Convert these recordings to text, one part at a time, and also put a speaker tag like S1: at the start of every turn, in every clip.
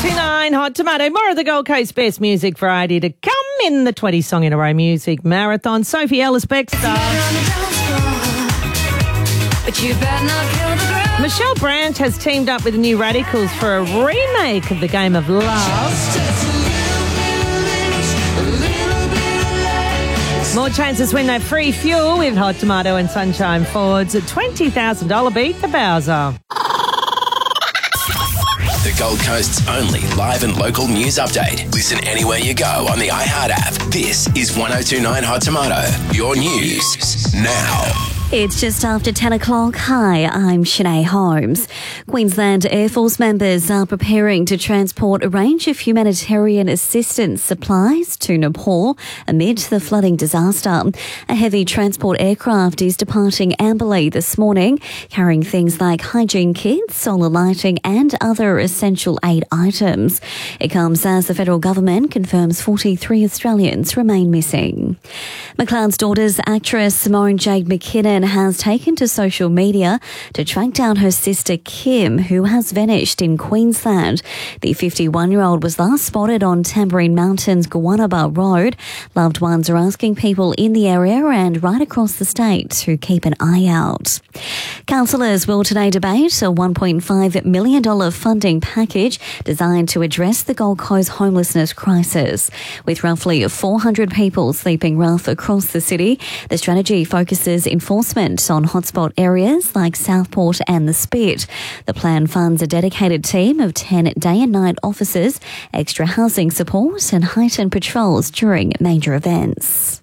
S1: 1029 Hot Tomato. More of the Gold Coast best music variety to come in the 20 Song in a Row Music Marathon. Sophie Ellis-Bextor. Michelle Branch has teamed up with the New Radicals for a remake of the Game of Love. More chances to win that free fuel with Hot Tomato and Sunshine Fords. A $20,000 beat for Bowser.
S2: The Gold Coast's only live and local news update. Listen anywhere you go on the iHeart app. This is 1029 Hot Tomato. Your news now.
S3: It's just after 10 o'clock. Hi, I'm Shanae Holmes. Queensland Air Force members are preparing to transport a range of humanitarian assistance supplies to Nepal amid the flooding disaster. A heavy transport aircraft is departing Amberley this morning, carrying things like hygiene kits, solar lighting and other essential aid items. It comes as the federal government confirms 43 Australians remain missing. McLeod's daughter's actress Simone Jade McKinnon has taken to social media to track down her sister Kim, who has vanished in Queensland. The 51-year-old was last spotted on Tamborine Mountain's Gowanaba Road. Loved ones are asking people in the area and right across the state to keep an eye out. Councillors will today debate a $1.5 million funding package designed to address the Gold Coast homelessness crisis. With roughly 400 people sleeping rough across the city, the strategy focuses enforcement on hotspot areas like Southport and the Spit. The plan funds a dedicated team of 10 day and night officers, extra housing support and heightened patrols during major events.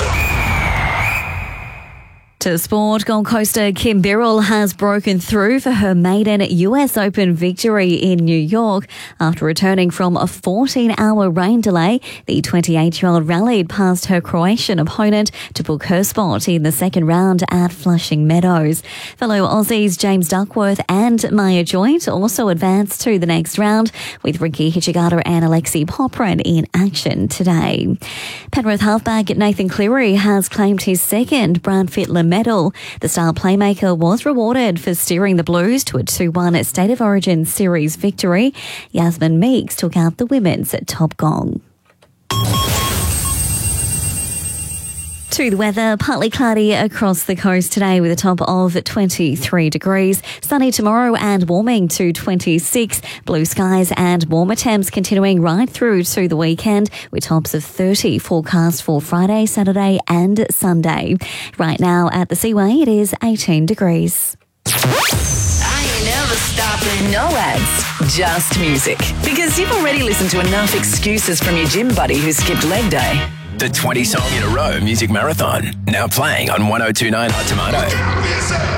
S3: To sport, Gold Coaster Kim Birrell has broken through for her maiden US Open victory in New York. After returning from a 14-hour rain delay, the 28-year-old rallied past her Croatian opponent to book her spot in the second round at Flushing Meadows. Fellow Aussies James Duckworth and Maya Joint also advanced to the next round, with Ricky Hichigata and Alexei Poprin in action today. Penrith halfback Nathan Cleary has claimed his second Brad Fittler medal. The star playmaker was rewarded for steering the Blues to a 2-1 State of Origin series victory. Yasmin Meeks took out the women's top gong. To the weather, partly cloudy across the coast today with a top of 23 degrees. Sunny tomorrow and warming to 26. Blue skies and warmer temps continuing right through to the weekend with tops of 30 forecast for Friday, Saturday and Sunday. Right now at the Seaway, it is 18 degrees.
S4: I ain't never stopping. No ads, just music. Because you've already listened to enough excuses from your gym buddy who skipped leg day.
S2: The 20 Song in a Row Music Marathon. Now playing on 1029 Hot Tomato.